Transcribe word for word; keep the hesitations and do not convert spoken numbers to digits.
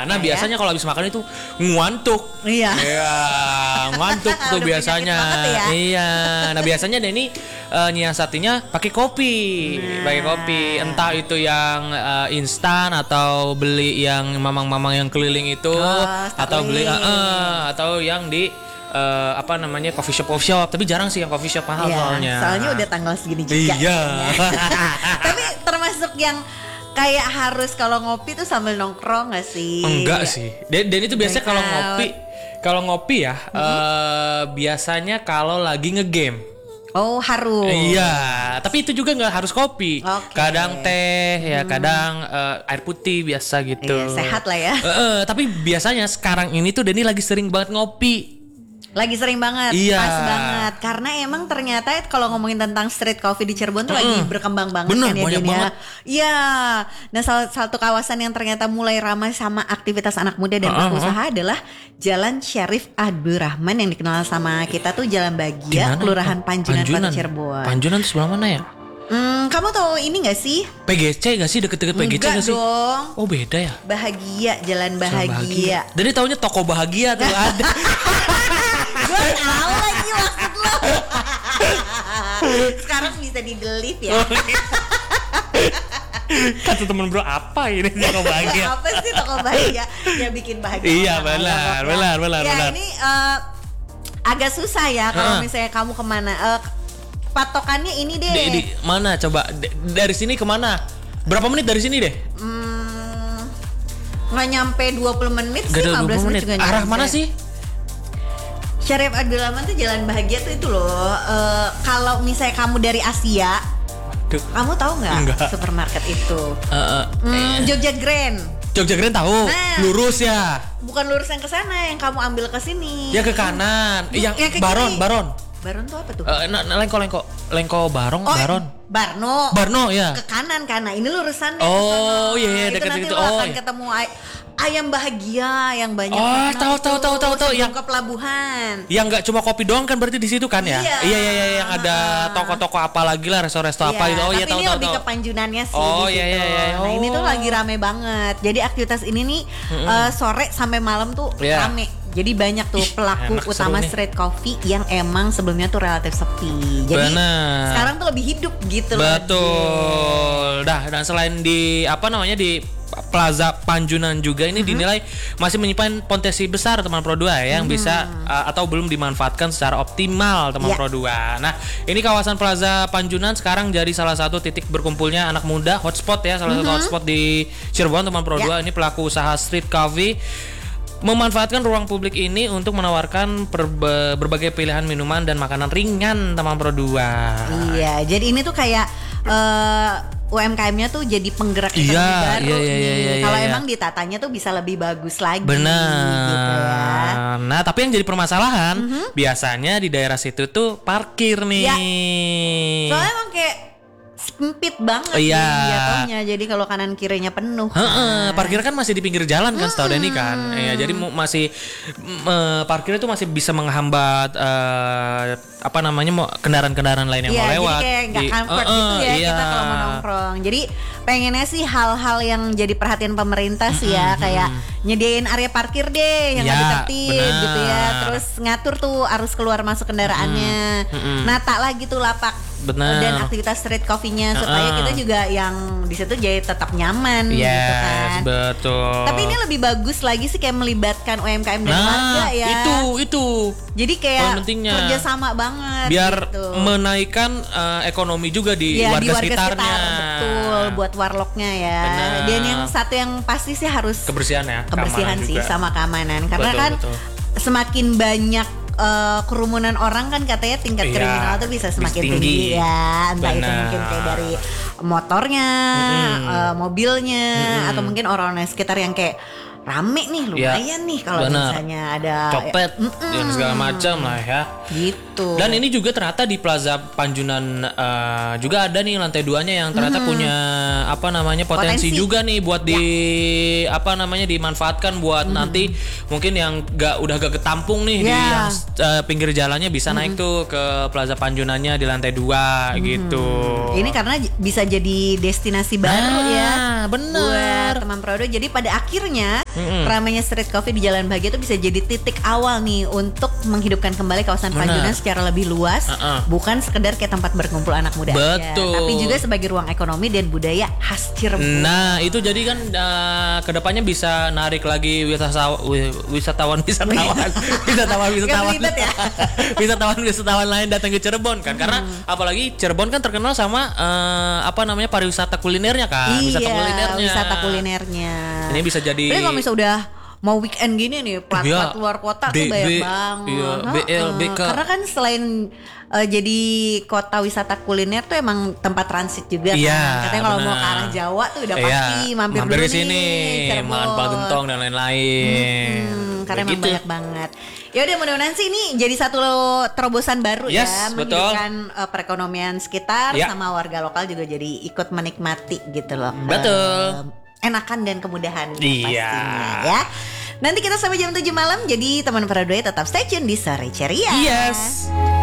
nah biasanya ya? Kalau habis makan itu ngantuk. Iya. Iya, ngantuk tuh biasanya. Ya? Iya. Nah biasanya Denny uh, nyiasatinya pakai kopi, nah. pakai kopi. Entah itu yang uh, instan atau beli yang mamang-mamang yang keliling itu, oh, atau beli uh, uh, atau yang di Uh, apa namanya coffee shop coffee shop, tapi jarang sih yang coffee shop mahal ya, soalnya. Soalnya udah tanggal segini juga. Iya. Tapi termasuk yang kayak harus kalau ngopi tuh sambil nongkrong nggak sih? Enggak sih. Dan, dan itu biasanya kalau ngopi, kalau ngopi ya mm-hmm. uh, biasanya kalau lagi ngegame. Oh harus. Iya, tapi itu juga nggak harus kopi. Okay. Kadang teh, ya hmm. kadang uh, air putih biasa gitu. Iya, sehat lah ya. Uh, uh, tapi biasanya sekarang ini tuh Denny lagi sering banget ngopi. Lagi sering banget, iya. pas banget. Karena emang ternyata kalau ngomongin tentang street coffee di Cirebon tuh mm. lagi berkembang banget. Bener, kan ya banyak banget. Iya. Nah salah satu kawasan yang ternyata mulai ramai sama aktivitas anak muda dan pelaku uh-huh. usaha adalah Jalan Syarif Abdurrahman yang dikenal sama kita tuh Jalan Bahagia, Kelurahan Panjunan, Panjunan, Kota Cirebon. Panjunan tuh sebelah mana ya? Hmm, kamu tahu ini gak sih? P G C gak sih? Deket-deket P G C gak sih? Dong. Oh beda ya? Bahagia, Jalan Bahagia. Bahagia. Jadi taunya toko bahagia tuh ada. Gue tahu lagi maksud lo. Sekarang bisa di delete ya. Kata temen bro apa ini toko bahagia? Apa sih toko bahagia? Ya bikin bahagia. Iya benar, benar, benar, ya, benar. ini uh, agak susah ya kalau uh. misalnya kamu kemana. Uh, patokannya ini deh. Di, di mana coba? D- dari sini kemana? Berapa menit dari sini deh? Hmm, nggak nyampe dua puluh menit sih, lima belas menit juga nyampe. Arah mana sih? Syarif Abdurrahman tuh Jalan Bahagia tuh itu loh. Uh, kalau misalnya kamu dari Asia, Duh. kamu tahu nggak supermarket itu? Uh, uh, hmm, Jogja Grand. Jogja Grand tahu. Nah, lurus ya. Bukan lurus yang ke sana, yang kamu ambil ke sini. Ya ke kanan. Duh, yang, yang ke Baron, kiri. Baron. Baron tuh apa tuh? Uh, nah, lengko lengko lengko Barong, oh, Baron. Barno. Barno ya. Ke kanan karena ini lurusannya. Oh iya, itu dekat nanti itu. lo Oh, akan iya. ketemu ay- ayam bahagia yang banyak. Oh, tahu tahu tahu tahu tahu yang ke pelabuhan. Yang nggak cuma kopi doang kan berarti di situ kan ya? Iya iya iya, iya yang ada toko-toko apa lagi lah, resto-resto iya, apa gitu. Oh iya tahu tahu. Tapi ini lebih ke Panjunannya sih. Oh di iya iya iya. Nah, oh. ini tuh lagi rame banget. Jadi aktivitas ini nih mm-hmm. uh, sore sampai malam tuh yeah. rame. Jadi banyak tuh pelaku Ih, utama street coffee yang emang sebelumnya tuh relatif sepi. Jadi Bener. sekarang tuh lebih hidup gitu loh. Betul. Dah, dan selain di apa namanya di Plaza Panjunan juga ini mm-hmm. dinilai masih menyimpan potensi besar teman Pro dua ya, yang mm-hmm. bisa uh, atau belum dimanfaatkan secara optimal teman yeah. Pro dua. Nah, ini kawasan Plaza Panjunan sekarang jadi salah satu titik berkumpulnya anak muda, hotspot ya, salah mm-hmm. satu hotspot di Cirebon teman Pro dua. Yeah. Ini pelaku usaha street coffee memanfaatkan ruang publik ini untuk menawarkan perbe- berbagai pilihan minuman dan makanan ringan teman Pro dua. Iya, jadi ini tuh kayak uh, U M K M-nya tuh jadi penggerak ekonomi iya, baru iya, iya, nih. Iya, iya, Kalau iya. emang ditatanya tuh bisa lebih bagus lagi. Benar. Gitu ya. Nah, tapi yang jadi permasalahan mm-hmm. biasanya di daerah situ tuh parkir nih. Ya. Soalnya emang kayak sempit banget iya. nih jatuhnya. Jadi kalau kanan kirinya penuh. Heeh, kan. parkir kan masih di pinggir jalan kan, hmm. setahu Denny kan. Ya, jadi masih uh, parkir itu masih bisa menghambat uh, apa namanya kendaraan-kendaraan lain yang ya, mau lewat. Jadi kayak nggak comfort uh, uh, gitu ya iya. kita kalau mau nongkrong. Jadi pengennya sih hal-hal yang jadi perhatian pemerintah sih ya, mm-hmm. kayak nyediain area parkir deh yang ya, lebih tertib benar. gitu ya. Terus ngatur tuh arus keluar masuk kendaraannya. Mm-hmm. Nata lagi tuh lapak. Benar. Dan aktivitas street coffee-nya uh-uh. supaya kita juga yang di situ jadi tetap nyaman yes, gitu kan. Betul. Tapi ini lebih bagus lagi sih kayak melibatkan U M K M dan nah, warga ya. Itu itu. Jadi kayak kerja sama banget. Biar gitu. menaikkan uh, ekonomi juga di ya, warga, di warga sekitarnya. Sekitar, betul, buat warlocknya ya. Benar. Dan yang satu yang pasti sih harus kebersihan ya. Kebersihan sih juga. Sama keamanan. Karena betul, kan betul. semakin banyak Uh, kerumunan orang kan katanya tingkat iya, kriminal tuh bisa semakin tinggi, tinggi ya. Entah Benar. itu mungkin kayak dari motornya, mm-hmm. uh, mobilnya, mm-hmm. atau mungkin orang-orang sekitar yang kayak rame nih, lumayan ya, nih kalau misalnya ada copet ya, dan segala macam lah ya. Gitu. Dan ini juga ternyata di Plaza Panjunan uh, juga ada nih lantai duanya yang ternyata mm-hmm. punya apa namanya potensi, potensi juga nih buat di ya. apa namanya dimanfaatkan buat mm-hmm. nanti mungkin yang gak udah gak ketampung nih ya. di yang uh, pinggir jalannya bisa mm-hmm. naik tuh ke Plaza Panjunannya di lantai dua mm-hmm. gitu. Ini karena bisa jadi destinasi baru nah, ya. Bener. Buat teman Prodo. Jadi pada akhirnya Mm-mm. ramainya street coffee di Jalan Bahagia itu bisa jadi titik awal nih untuk menghidupkan kembali kawasan Benar. Panjunan secara lebih luas, Uh-uh. bukan sekedar kayak tempat berkumpul anak muda aja, Betul. tapi juga sebagai ruang ekonomi dan budaya khas Cirebon. Nah itu jadi kan uh, kedepannya bisa narik lagi wisatawan wisatawan wisatawan wisatawan wisatawan belibet ya? wisatawan wisatawan lain datang ke Cirebon kan, karena apalagi Cirebon kan terkenal sama uh, apa namanya pariwisata kulinernya kan, Iya, wisata kulinernya. wisata kulinernya. Ini bisa jadi. Tapi kalau misalnya udah mau weekend gini nih, plat-plat Iya. luar kota B- tuh banyak B- banget. iya, B L, Heeh. B K. Karena kan selain uh, jadi kota wisata kuliner tuh emang tempat transit juga Iya, kan. Katanya kalau mau benar. ke arah Jawa tuh udah Iya, pasti mampir, mampir dulu ke sini, nih, Cirebon. makan pal gentong dan lain-lain. Hmm, karena emang Begitu. banyak banget. Ya udah, mudah-mudahan sih ini jadi satu terobosan baru Yes, ya, betul. menghidupkan uh, perekonomian sekitar, Ya. sama warga lokal juga jadi ikut menikmati gitu loh. Betul. Eh, enakan dan kemudahan Iya. pastinya ya. Nanti kita sampai jam tujuh malam, jadi teman Paradoy tetap stay tune di Sore Ceria. Yes.